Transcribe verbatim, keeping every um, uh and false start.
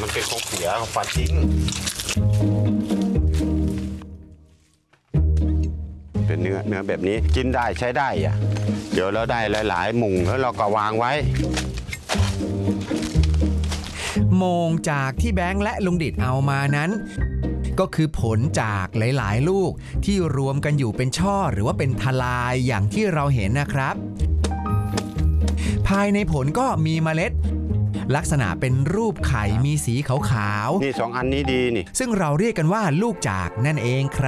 มันเป็นของเสียของปัดทิ้งเป็นเนื้อเนื้อแบบนี้กินได้ใช้ได้อ่ะเดี๋ยวเราได้หลายๆมุงแล้วเราก็วางไว้โมงจากที่แบงค์และลุงดิษเอามานั้นก็คือผลจากหลายๆลูกที่รวมกันอยู่เป็นช่อหรือว่าเป็นทลายอย่างที่เราเห็นนะครับภายในผลก็มีเมล็ดลักษณะเป็นรูปไข่มีสีขาวๆนี่สองอันนี้ดีนี่ซึ่งเราเรียกกันว่าลูกจากนั่นเองครับ